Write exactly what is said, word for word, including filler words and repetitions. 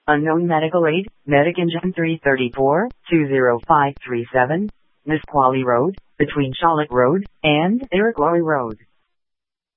Unknown medical aid, Medic-Engine three thirty-four, two zero five three seven, Nisqually Road, between Shollet Road and Iroquois Road.